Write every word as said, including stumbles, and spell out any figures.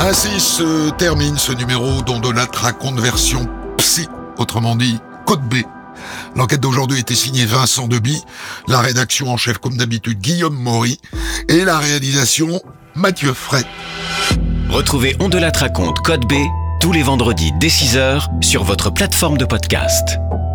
Ainsi se termine ce numéro dont de la raconte version psy, autrement dit Code B. L'enquête d'aujourd'hui était signée Vincent Deby, la rédaction en chef comme d'habitude Guillaume Maury et la réalisation Mathieu Fray. Retrouvez On de la raconte Code B tous les vendredis dès six heures sur votre plateforme de podcast.